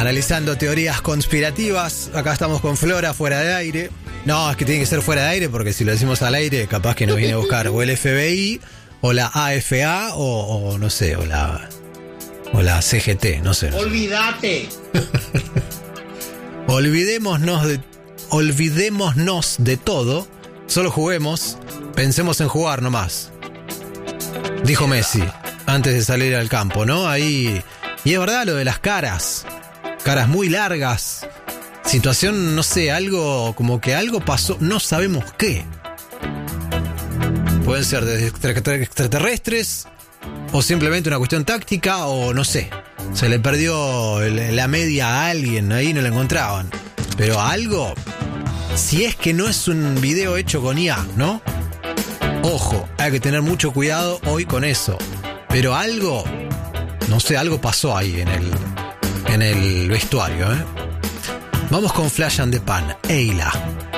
Analizando teorías conspirativas. Acá estamos con Flora fuera de aire. No, es que tiene que ser fuera de aire porque si lo decimos al aire capaz que nos viene a buscar o el FBI o la AFA o no sé, o la CGT, no sé. Olvídate. Olvidémonos de todo. Solo juguemos. Pensemos en jugar nomás. Dijo Messi antes de salir al campo, ¿no? Ahí. Y es verdad lo de las caras. Caras muy largas. Situación, no sé, algo como que algo pasó, no sabemos qué. Pueden ser desde extraterrestres o simplemente una cuestión táctica o no sé. Se le perdió la media a alguien, ahí no la encontraban. Pero algo, si es que no es un video hecho con IA, ¿no? Ojo, hay que tener mucho cuidado hoy con eso. Pero algo, no sé, algo pasó ahí en el vestuario, ¿eh? Vamos con Flash and the Pan, Eila.